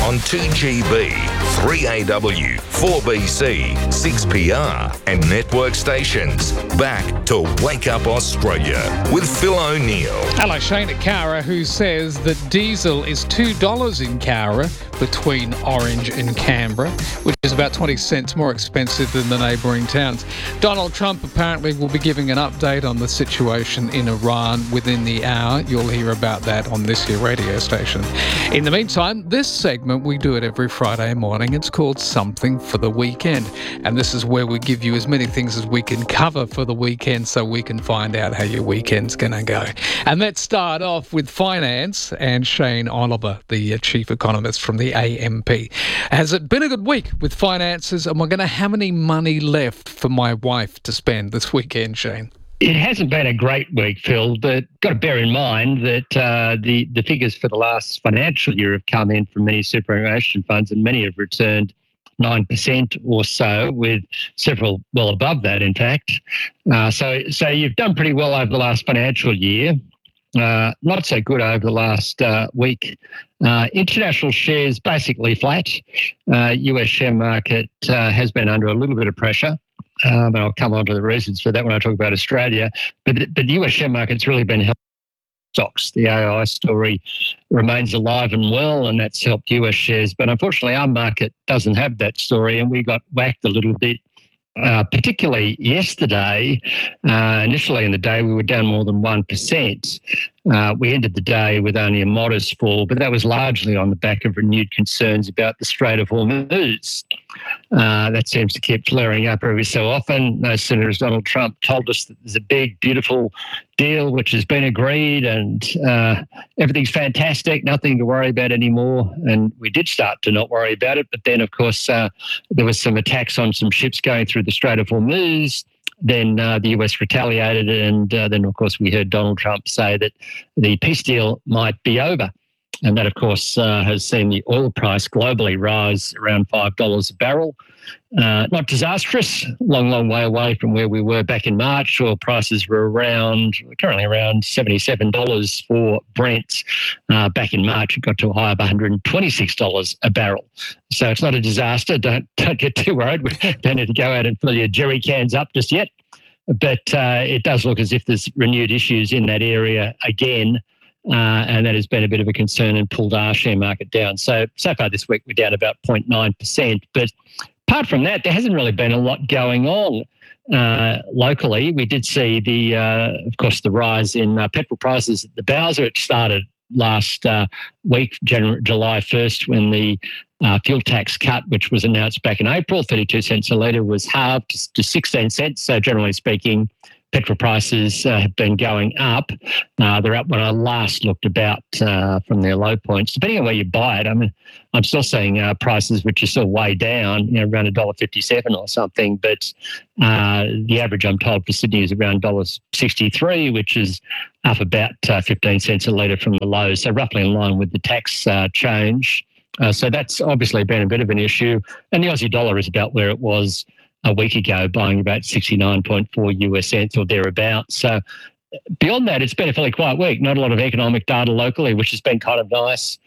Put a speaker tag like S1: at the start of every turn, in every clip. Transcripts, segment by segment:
S1: on 2GB, 3AW, 4BC, 6PR and network stations. Back to Wake Up Australia with Phil O'Neill.
S2: Hello, Shane at Cowra, who says that diesel is $2 in Cowra between Orange and Canberra, which is about 20 cents more expensive than the neighbouring towns. Donald Trump apparently will be giving an update on the situation in Iran within the hour. You'll hear about that on this here radio station. In the meantime, this segment, we do it every Friday morning. It's called Something for the Weekend. And this is where we give you as many things as we can cover for the weekend so we can find out how your weekend's going to go. And let's start off with finance and Shane Oliver, the chief economist from the AMP. Has it been a good week with finances? Am I going to have any money left for my wife to spend this weekend, Shane?
S3: It hasn't been a great week, Phil, but got to bear in mind that the figures for the last financial year have come in from many superannuation funds, and many have returned 9% or so, with several well above that, in fact. So you've done pretty well over the last financial year. Not so good over the last week. International shares basically flat. US share market has been under a little bit of pressure. And I'll come on to the reasons for that when I talk about Australia. But the US share market's really been helped. Stocks. The AI story remains alive and well, and that's helped US shares. But unfortunately, our market doesn't have that story, and we got whacked a little bit. Particularly yesterday, initially in the day, we were down more than 1%. We ended the day with only a modest fall, but that was largely on the back of renewed concerns about the Strait of Hormuz. That seems to keep flaring up every so often. No sooner has Donald Trump told us that there's a big, beautiful deal which has been agreed and everything's fantastic, nothing to worry about anymore. And we did start to not worry about it. But then, of course, there was some attacks on some ships going through the Strait of Hormuz. Then the US retaliated, and then, of course, we heard Donald Trump say that the peace deal might be over. And that, of course, has seen the oil price globally rise around $5 a barrel. Not disastrous, long way away from where we were back in March. Oil prices were currently around $77 for Brent. Back in March, it got to a high of $126 a barrel. So it's not a disaster. Don't get too worried. We don't need to go out and fill your jerry cans up just yet. But it does look as if there's renewed issues in that area again. And that has been a bit of a concern and pulled our share market down. So far this week, we're down about 0.9%. But apart from that, there hasn't really been a lot going on locally. We did see of course, the rise in petrol prices at the Bowser. It started last week, July 1st, when the fuel tax cut, which was announced back in April, 32 cents a litre, was halved to 16 cents. So generally speaking, petrol prices have been going up. They're up when I last looked about from their low points. Depending on where you buy it, I mean, I'm still seeing prices which are still way down, around $1.57 or something. But the average, I'm told, for Sydney is around $1.63, which is up about 15 cents a litre from the low. So roughly in line with the tax change. So that's obviously been a bit of an issue. And the Aussie dollar is about where it was a week ago, buying about 69.4 US cents or thereabouts. So beyond that, it's been a fairly quiet week. Not a lot of economic data locally, which has been kind of nice.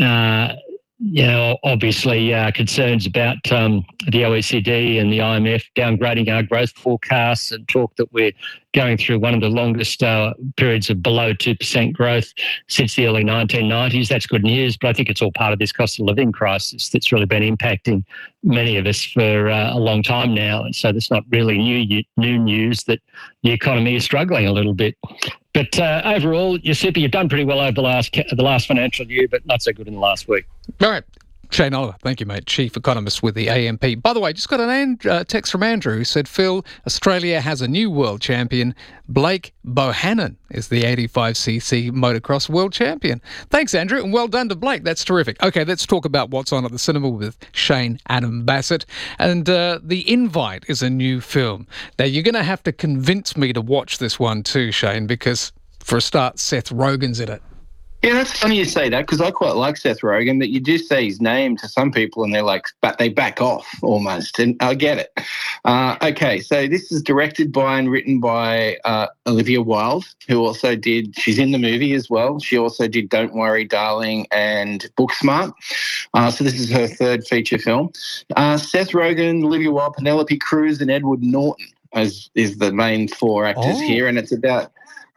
S3: Obviously concerns about the OECD and the IMF downgrading our growth forecasts, and talk that we're going through one of the longest periods of below 2% growth since the early 1990s. That's good news, but I think it's all part of this cost of living crisis that's really been impacting many of us for a long time now. And so that's not really new news that the economy is struggling a little bit. But overall, you've done pretty well over the last financial year, but not so good in the last week.
S2: All right. Shane Oliver, thank you, mate. Chief economist with the AMP. By the way, just got a text from Andrew who said, Phil, Australia has a new world champion. Blake Bohannon is the 85cc motocross world champion. Thanks, Andrew, and well done to Blake. That's terrific. Okay, let's talk about what's on at the cinema with Shane Adam Bassett. And The Invite is a new film. Now, you're going to have to convince me to watch this one too, Shane, because for a start, Seth Rogen's in it.
S4: Yeah, that's funny you say that because I quite like Seth Rogen, but you do say his name to some people and they're like, but they back off almost, and I get it. Okay, so this is directed by and written by Olivia Wilde, who also she's in the movie as well. She also did Don't Worry, Darling and Booksmart. So this is her third feature film. Seth Rogen, Olivia Wilde, Penelope Cruz and Edward Norton is the main four actors here, and it's about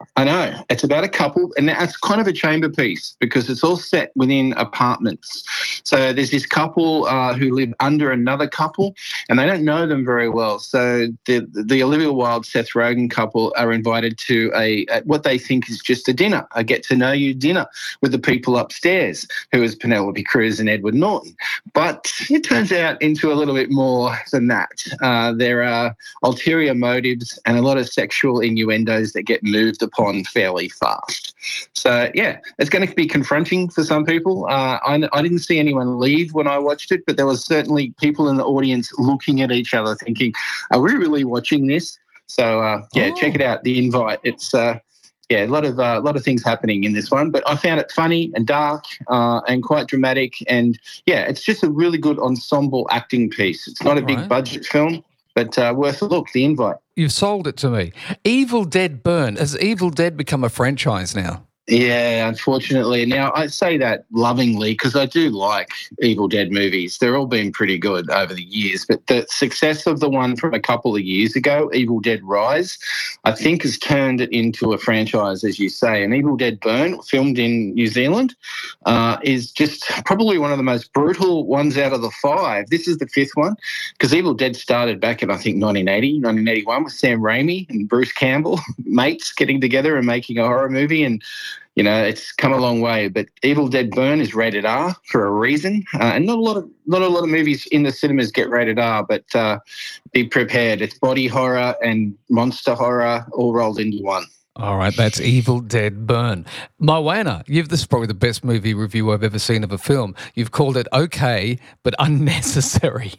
S4: a couple, and that's kind of a chamber piece because it's all set within apartments. So there's this couple who live under another couple, and they don't know them very well. So the Olivia Wilde, Seth Rogen couple are invited to a what they think is just a dinner, a get-to-know-you dinner with the people upstairs, who is Penelope Cruz and Edward Norton. But it turns out into a little bit more than that. There are ulterior motives and a lot of sexual innuendos that get moved upon fairly fast. So, yeah, it's going to be confronting for some people. I didn't see anyone leave when I watched it, but there was certainly people in the audience looking at each other thinking, are we really watching this? So, check it out, The Invite. It's, a lot of things happening in this one, but I found it funny and dark and quite dramatic. And, it's just a really good ensemble acting piece. It's not a big budget film, but worth a look, The Invite.
S2: You've sold it to me. Evil Dead Burn. Has Evil Dead become a franchise now?
S4: Yeah, unfortunately. Now, I say that lovingly because I do like Evil Dead movies. They're all been pretty good over the years, but the success of the one from a couple of years ago, Evil Dead Rise, I think has turned it into a franchise, as you say. And Evil Dead Burn, filmed in New Zealand, is just probably one of the most brutal ones out of the five. This is the fifth one because Evil Dead started back in, I think, 1981 with Sam Raimi and Bruce Campbell, mates getting together and making a horror movie. And it's come a long way, but Evil Dead Burn is rated R for a reason, and not a lot of movies in the cinemas get rated R. But be prepared; it's body horror and monster horror all rolled into one.
S2: All right, that's Evil Dead Burn. Moana, this is probably the best movie review I've ever seen of a film. You've called it okay, but unnecessary.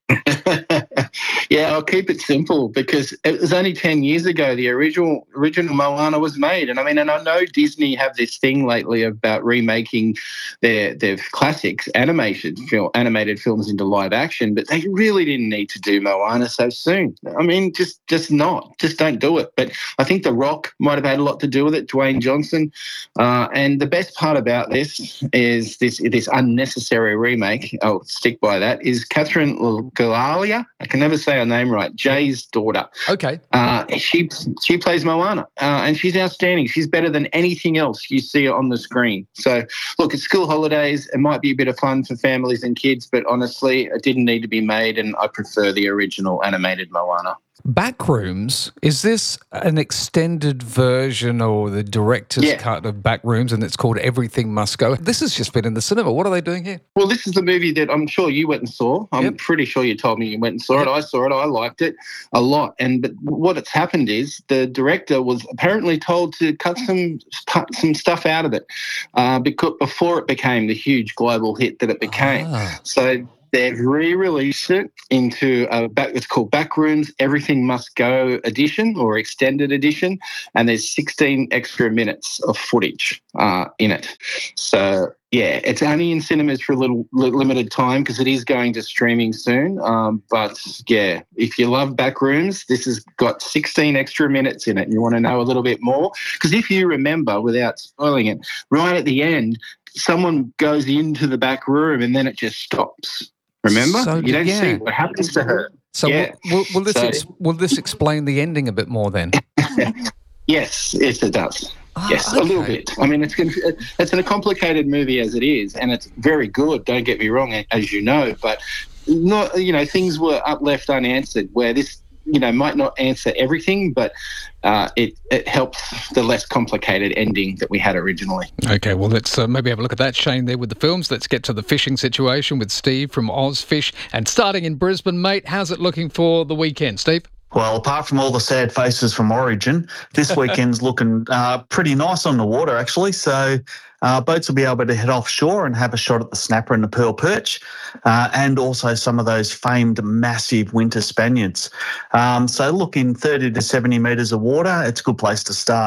S4: Yeah, I'll keep it simple because it was only 10 years ago the original Moana was made. And I know Disney have this thing lately about remaking their classics, animated films into live action, but they really didn't need to do Moana so soon. Just don't do it. But I think The Rock might have had a lot to do with it, Dwayne Johnson. And the best part about this is this unnecessary remake, I'll stick by that, is Catherine Galalia. I can never say her name right. Jay's daughter.
S2: Okay.
S4: She plays Moana, and she's outstanding. She's better than anything else you see on the screen. So, look, it's school holidays. It might be a bit of fun for families and kids, but honestly, it didn't need to be made, and I prefer the original animated Moana.
S2: Backrooms, is this an extended version or the director's cut of Backrooms, and it's called Everything Must Go? This has just been in the cinema. What are they doing here?
S4: Well, this is the movie that I'm sure you went and saw. I'm pretty sure you told me you went and saw it. I saw it. I liked it a lot. But what has happened is the director was apparently told to cut some stuff out of it because before it became the huge global hit that it became. So they've re-released it into it's called Backrooms Everything Must Go edition or extended edition, and there's 16 extra minutes of footage in it. So, it's only in cinemas for a little limited time because it is going to streaming soon. But, if you love Backrooms, this has got 16 extra minutes in it and you want to know a little bit more. Because if you remember, without spoiling it, right at the end, someone goes into the back room and then it just stops. Remember? So, you don't see what happens to her.
S2: So will this explain the ending a bit more then?
S4: Yes, it does. Yes, okay. A little bit. It's a complicated movie as it is, and it's very good, don't get me wrong, as you know, but not, things were left unanswered where this, might not answer everything, but it helps the less complicated ending that we had originally.
S2: Okay, well, let's maybe have a look at that, Shane, there with the films. Let's get to the fishing situation with Steve from Ozfish. And starting in Brisbane, mate, how's it looking for the weekend, Steve?
S5: Well, apart from all the sad faces from Origin, this weekend's looking pretty nice on the water, actually. So boats will be able to head offshore and have a shot at the snapper and the pearl perch, and also some of those famed massive winter Spaniards. So look, in 30 to 70 metres of water, it's a good place to start.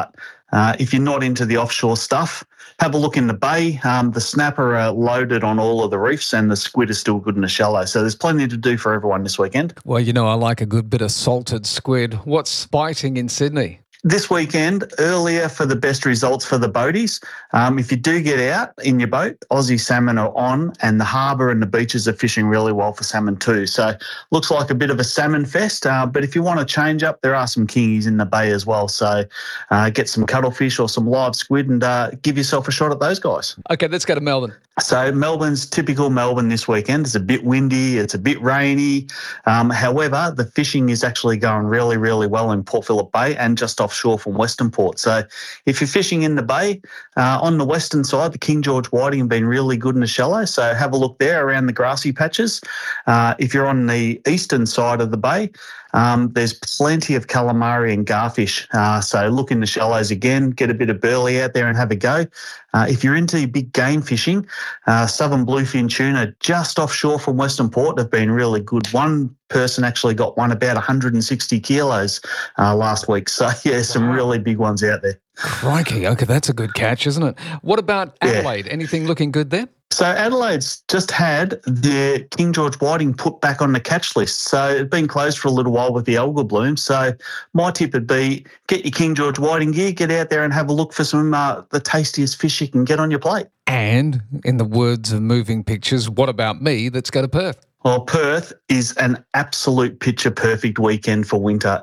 S5: If you're not into the offshore stuff, have a look in the bay. The snapper are loaded on all of the reefs and the squid is still good in the shallow. So there's plenty to do for everyone this weekend.
S2: Well, you know, I like a good bit of salted squid. What's spiting in Sydney?
S5: This weekend, earlier for the best results for the boaties. If you do get out in your boat, Aussie salmon are on, and the harbour and the beaches are fishing really well for salmon too. So looks like a bit of a salmon fest. But if you want to change up, there are some kingies in the bay as well. So get some cuttlefish or some live squid and give yourself a shot at those guys.
S2: Okay, let's go to Melbourne.
S5: So Melbourne's typical Melbourne this weekend. It's a bit windy, it's a bit rainy. However, the fishing is actually going really, really well in Port Phillip Bay and just offshore from Western Port. So if you're fishing in the bay, on the western side, the King George whiting have been really good in the shallow. So have a look there around the grassy patches. If you're on the eastern side of the bay, there's plenty of calamari and garfish. So look in the shallows again, get a bit of burley out there and have a go. If you're into big game fishing, southern bluefin tuna just offshore from Western Port have been really good. One person actually got one about 160 kilos last week. So, yeah, some really big ones out there.
S2: Crikey. Okay, that's a good catch, isn't it? What about Adelaide? Yeah. Anything looking good there?
S5: So Adelaide's just had their King George whiting put back on the catch list. So it's been closed for a little while with the algal bloom. So my tip would be get your King George whiting gear, get out there and have a look for some the tastiest fish you can get on your plate. And
S2: in the words of Moving Pictures, what about me? Let's go to Perth.
S5: Well, Perth is an absolute picture-perfect weekend for winter.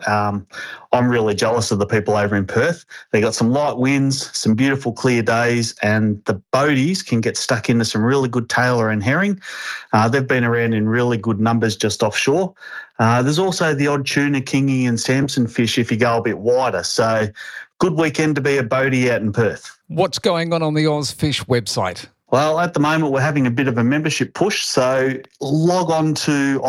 S5: I'm really jealous of the people over in Perth. They got some light winds, some beautiful clear days, and the boaties can get stuck into some really good tailor and herring. They've been around in really good numbers just offshore. There's also the odd tuna, kingy and Samson fish if you go a bit wider. So good weekend to be a boatie out in Perth.
S2: What's going on the Ozfish website?
S5: Well, at the moment, we're having a bit of a membership push. So log on to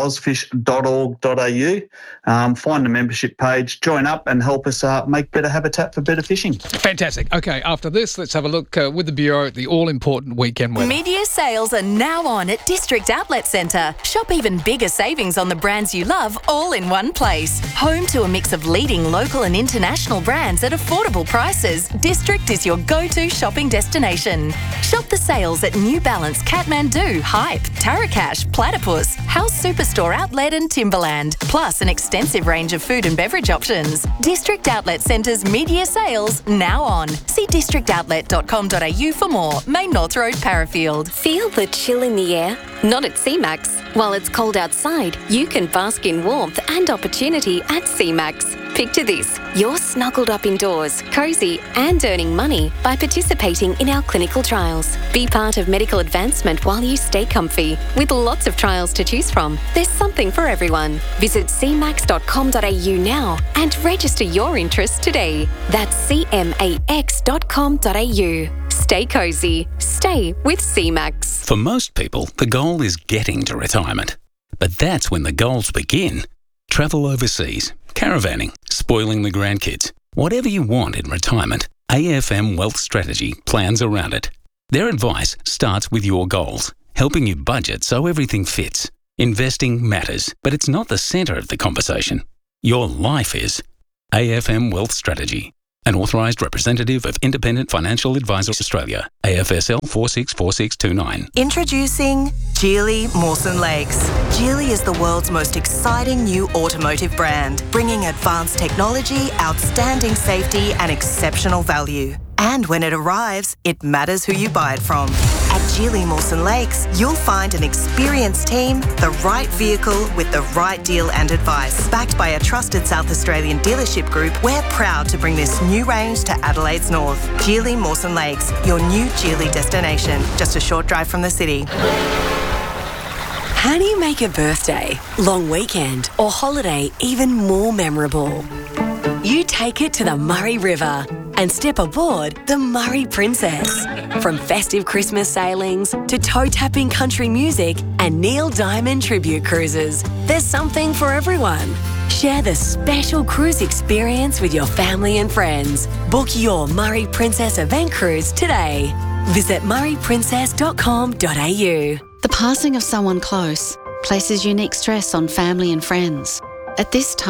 S5: ozfish.org.au, find the membership page, join up and help us make better habitat for better fishing.
S2: Fantastic. Okay, after this, let's have a look with the Bureau at the all-important weekend weather.
S6: Media sales are now on at District Outlet Centre. Shop even bigger savings on the brands you love all in one place. Home to a mix of leading local and international brands at affordable prices, District is your go-to shopping destination. Shop the sales at New Balance, Kathmandu, Hype, Tarakash, Platypus, House Superstore Outlet and Timberland, plus an extensive range of food and beverage options. District Outlet Centre's media sales now on. See districtoutlet.com.au for more. Main North Road, Parafield.
S7: Feel the chill in the air? Not at C-Max. While it's cold outside, you can bask in warmth and opportunity at C-Max. Picture this, you're snuggled up indoors, cosy and earning money by participating in our clinical trials. Be part of medical advancement while you stay comfy. With lots of trials to choose from, there's something for everyone. Visit cmax.com.au now and register your interest today. That's cmax.com.au. Stay cosy. Stay with C-Max.
S8: For most people, the goal is getting to retirement. But that's when the goals begin. Travel overseas, caravanning, spoiling the grandkids. Whatever you want in retirement, AFM Wealth Strategy plans around it. Their advice starts with your goals, helping you budget so everything fits. Investing matters, but it's not the centre of the conversation. Your life is. AFM Wealth Strategy. An authorised representative of Independent Financial Advisors Australia, AFSL 464629.
S6: Introducing Geely Mawson Lakes. Geely is the world's most exciting new automotive brand, bringing advanced technology, outstanding safety and exceptional value. And when it arrives, it matters who you buy it from. At Geely Mawson Lakes, you'll find an experienced team, the right vehicle with the right deal and advice. Backed by a trusted South Australian dealership group, we're proud to bring this new range to Adelaide's north. Geely Mawson Lakes, your new Geely destination, just a short drive from the city.
S9: How do you make a birthday, long weekend or holiday even more memorable? You take it to the Murray River and step aboard the Murray Princess. From festive Christmas sailings to toe-tapping country music and Neil Diamond tribute cruises, there's something for everyone. Share the special cruise experience with your family and friends. Book your Murray Princess event cruise today. Visit murrayprincess.com.au.
S10: The passing of someone close places unique stress on family and friends. At this time,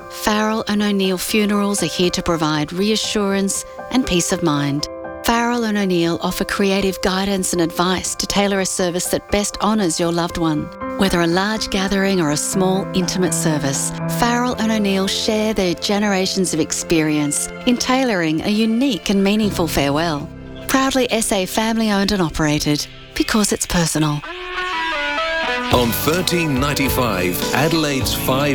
S10: Farrell and O'Neill Funerals are here to provide reassurance and peace of mind. Farrell and O'Neill offer creative guidance and advice to tailor a service that best honours your loved one. Whether a large gathering or a small, intimate service, Farrell and O'Neill share their generations of experience in tailoring a unique and meaningful farewell. Proudly SA family-owned and operated, because it's personal.
S1: On 1395 Adelaide's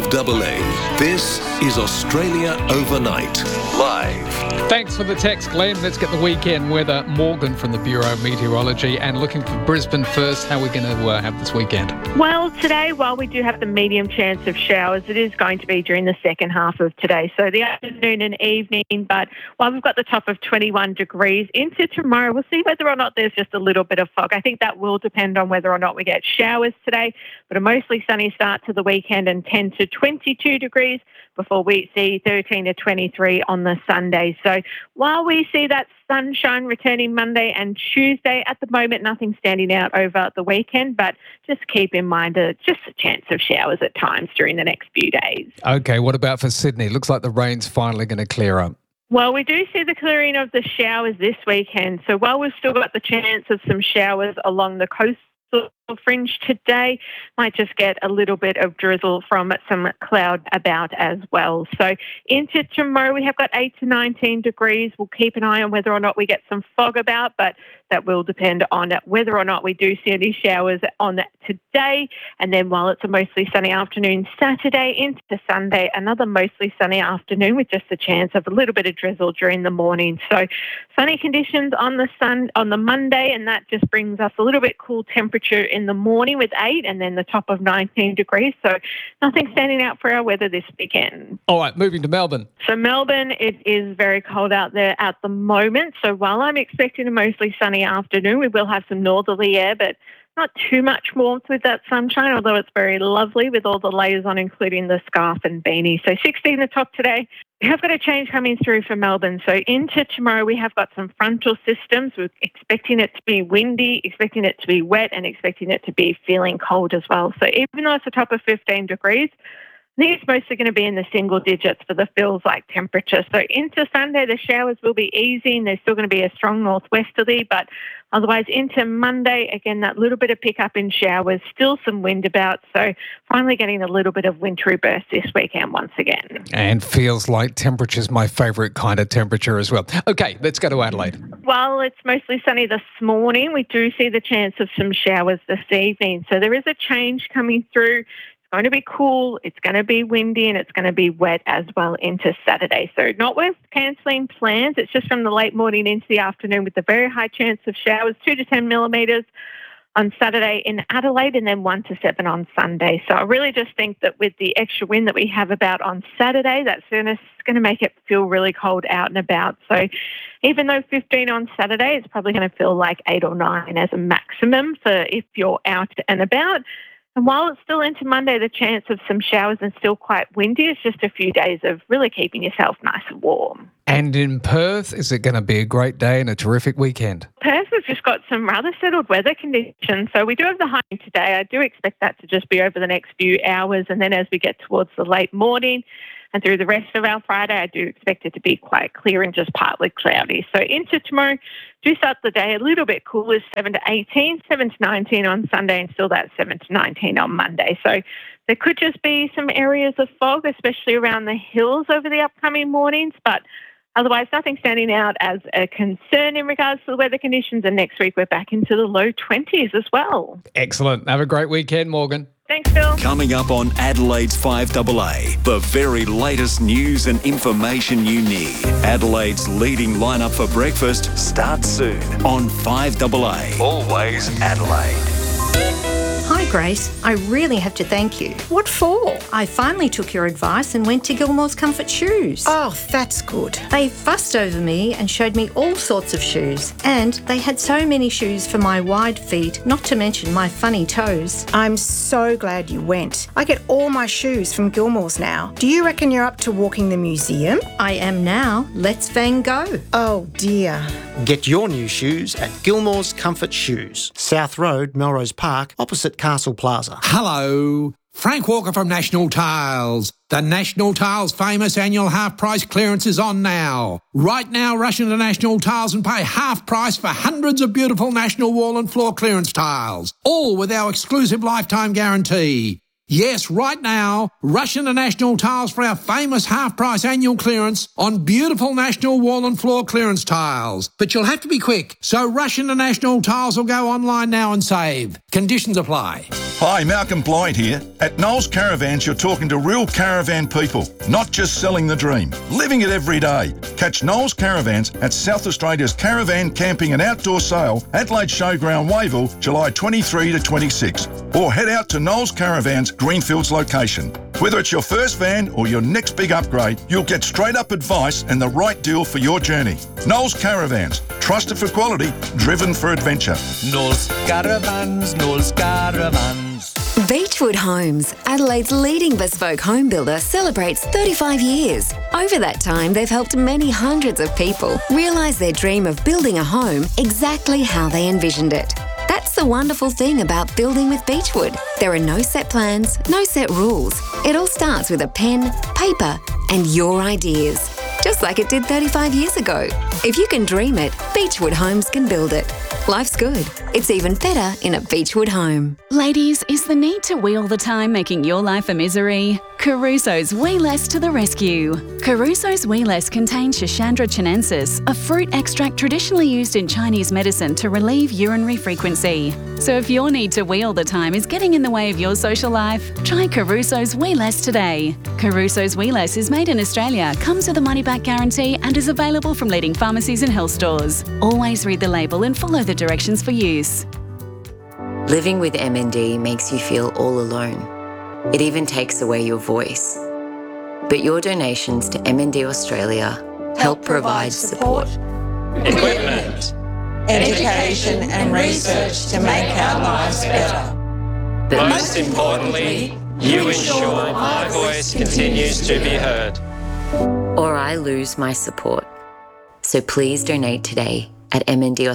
S1: 5AA, this is Australia Overnight, live.
S2: Thanks for the text, Glenn. Let's get the weekend weather. Morgan from the Bureau of Meteorology, and looking for Brisbane first. How are we going to have this weekend?
S11: Well, today, while we do have the medium chance of showers, it is going to be during the second half of today. So the afternoon and evening, but while we've got the top of 21 degrees into tomorrow, we'll see whether or not there's just a little bit of fog. I think that will depend on whether or not we get showers today, but a mostly sunny start to the weekend and 10 to 22 degrees before we see 13 to 23 on the Sunday. So while we see that sunshine returning Monday and Tuesday, at the moment nothing standing out over the weekend, but just keep in mind just a chance of showers at times during the next few days.
S2: Okay, what about for Sydney? Looks like the rain's finally going to clear up.
S11: Well, we do see the clearing of the showers this weekend. So while we've still got the chance of some showers along the coast fringe today, might just get a little bit of drizzle from some cloud about as well. So into tomorrow, we have got 8 to 19 degrees. We'll keep an eye on whether or not we get some fog about, but that will depend on whether or not we do see any showers on today. And then while it's a mostly sunny afternoon Saturday into Sunday, another mostly sunny afternoon with just a chance of a little bit of drizzle during the morning. So sunny conditions on the Monday, and that just brings us a little bit cool temperature in the morning with 8 and then the top of 19 degrees. So nothing standing out for our weather this weekend.
S2: All right, moving to Melbourne.
S11: So Melbourne, it is very cold out there at the moment. So while I'm expecting a mostly sunny afternoon, we will have some northerly air, but not too much warmth with that sunshine, although it's very lovely with all the layers on, including the scarf and beanie. So 16 the top today. We have got a change coming through for Melbourne. So into tomorrow, we have got some frontal systems. We're expecting it to be windy, expecting it to be wet, and expecting it to be feeling cold as well. So even though it's a top of 15 degrees, I think it's mostly going to be in the single digits for the feels-like temperature. So into Sunday, the showers will be easing. There's still going to be a strong northwesterly, but otherwise into Monday, again, that little bit of pickup in showers, still some wind about. So finally getting a little bit of wintry burst this weekend once again.
S2: And feels like temperature's my favourite kind of temperature as well. Okay, let's go to Adelaide.
S11: While it's mostly sunny this morning, we do see the chance of some showers this evening. So there is a change coming through. Going to be cool, it's going to be windy, and it's going to be wet as well into Saturday. So not worth cancelling plans. It's just from the late morning into the afternoon with a very high chance of showers, 2 to 10 millimetres on Saturday in Adelaide, and then 1 to 7 on Sunday. So I really just think that with the extra wind that we have about on Saturday, that's going to make it feel really cold out and about. So even though 15 on Saturday, it's probably going to feel like 8 or 9 as a maximum for if you're out and about. And while it's still into Monday, the chance of some showers and still quite windy, it's just a few days of really keeping yourself nice and warm.
S2: And in Perth, is it going to be a great day and a terrific weekend?
S11: Perth, we've just got some rather settled weather conditions. So we do have the high today. I do expect that to just be over the next few hours. And then as we get towards the late morning and through the rest of our Friday, I do expect it to be quite clear and just partly cloudy. So into tomorrow, do start the day a little bit cooler, 7 to 18, 7 to 19 on Sunday, and still that 7 to 19 on Monday. So there could just be some areas of fog, especially around the hills over the upcoming mornings, but otherwise nothing standing out as a concern in regards to the weather conditions. And next week we're back into the low 20s as well.
S2: Excellent. Have a great weekend, Morgan.
S11: Thanks, Phil.
S1: Coming up on Adelaide's 5AA, the very latest news and information you need. Adelaide's leading lineup for breakfast starts soon on 5AA. Always Adelaide.
S12: Hi Grace, I really have to thank you.
S13: What for?
S12: I finally took your advice and went to Gilmore's Comfort Shoes.
S13: Oh, that's good.
S12: They fussed over me and showed me all sorts of shoes. And they had so many shoes for my wide feet, not to mention my funny toes.
S13: I'm so glad you went. I get all my shoes from Gilmore's now. Do you reckon you're up to walking the museum?
S12: I am now. Let's Van Gogh.
S13: Oh dear.
S14: Get your new shoes at Gilmore's Comfort Shoes, South Road, Melrose Park, opposite Castle Plaza.
S15: Hello. Frank Walker from National Tiles. The National Tiles famous annual half-price clearance is on now. Right now, rush into National Tiles and pay half price for hundreds of beautiful National wall and floor clearance tiles, all with our exclusive lifetime guarantee. Yes, right now, rush into National Tiles for our famous half-price annual clearance on beautiful National wall and floor clearance tiles. But you'll have to be quick, so rush into National Tiles or go online now and save. Conditions apply.
S16: Hi, Malcolm Blyde here. At Knowles Caravans, you're talking to real caravan people, not just selling the dream, living it every day. Catch Knowles Caravans at South Australia's Caravan Camping and Outdoor Sale, Adelaide Showground, Wayville, July 23 to 26. Or head out to Knowles Caravans, Greenfields location. Whether it's your first van or your next big upgrade, you'll get straight up advice and the right deal for your journey. Knowles Caravans, trusted for quality, driven for adventure.
S17: Knowles Caravans, Knowles Caravans.
S7: Beechwood Homes, Adelaide's leading bespoke home builder, celebrates 35 years. Over that time, they've helped many hundreds of people realise their dream of building a home exactly how they envisioned it. That's the wonderful thing about building with Beechwood. There are no set plans, no set rules. It all starts with a pen, paper, and your ideas. Just like it did 35 years ago. If you can dream it, Beechwood Homes can build it. Life's good. It's even better in a Beechwood home.
S10: Ladies, is the need to wheel the time making your life a misery? Caruso's Wee Less to the rescue. Caruso's Wee Less contains Schisandra chinensis, a fruit extract traditionally used in Chinese medicine to relieve urinary frequency. So if your need to wheel the time is getting in the way of your social life, try Caruso's Wee Less today. Caruso's Wee Less is made in Australia, comes with a money-back guarantee and is available from leading pharmacies and health stores. Always read the label and follow the directions for use.
S18: Living with MND makes you feel all alone. It even takes away your voice. But your donations to MND Australia help provide support,
S19: equipment, education and research to make our lives better.
S18: But
S19: most importantly, you ensure my voice continues to be heard.
S18: Or I lose my support. So please donate today at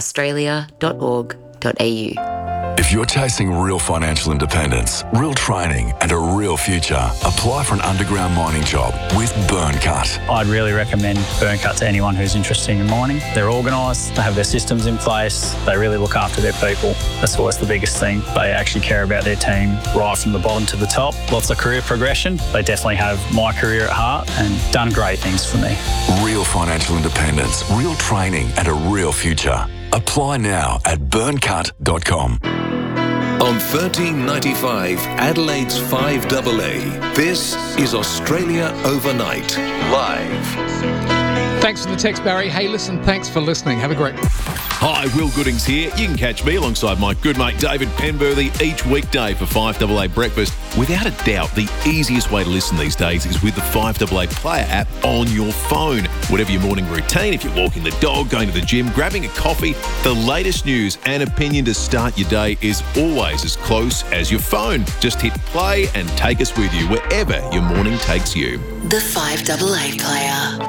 S18: mndaustralia.org.au.
S20: If you're chasing real financial independence, real training and a real future, apply for an underground mining job with Burncut.
S21: I'd really recommend Burncut to anyone who's interested in mining. They're organised, they have their systems in place, they really look after their people. That's always the biggest thing. They actually care about their team right from the bottom to the top. Lots of career progression. They definitely have my career at heart and done great things for me.
S20: Real financial independence, real training and a real future. Apply now at burncut.com.
S1: On 1395 Adelaide's 5AA, this is Australia Overnight, live.
S2: Thanks for the text, Barry. Hey, listen, thanks for listening. Have a great...
S22: Hi, Will Goodings here. You can catch me alongside my good mate David Penberthy each weekday for 5AA Breakfast. Without a doubt, the easiest way to listen these days is with the 5AA Player app on your phone. Whatever your morning routine, if you're walking the dog, going to the gym, grabbing a coffee, the latest news and opinion to start your day is always as close as your phone. Just hit play and take us with you wherever your morning takes you.
S9: The 5AA Player.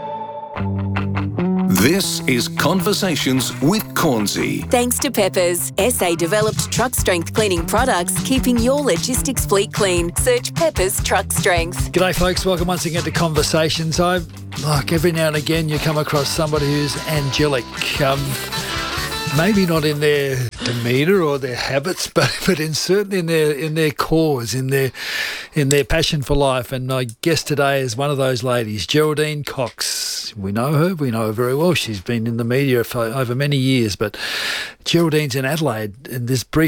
S1: This is Conversations with Cornsey.
S9: Thanks to Peppers, SA-developed truck strength cleaning products, keeping your logistics fleet clean. Search Peppers Truck Strength.
S23: G'day folks, welcome once again to Conversations. Like every now and again you come across somebody who's angelic. Maybe not in their demeanour or their habits, but certainly in their cause, in their passion for life. And my guest today is one of those ladies, Geraldine Cox. We know her very well. She's been in the media for over many years, but Geraldine's in Adelaide. In this brief